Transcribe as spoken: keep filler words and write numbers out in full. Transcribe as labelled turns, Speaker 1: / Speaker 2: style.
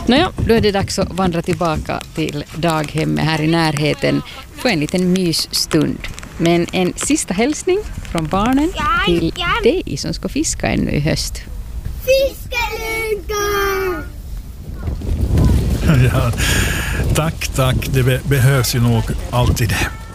Speaker 1: Nåja, då är det dags att vandra tillbaka till daghemmet här i närheten för en liten mysstund. Men en sista hälsning från barnen till dig som ska fiska ännu i höst.
Speaker 2: Fiskelunkar!
Speaker 3: Ja, tack, tack. Det be- behövs ju nog alltid det.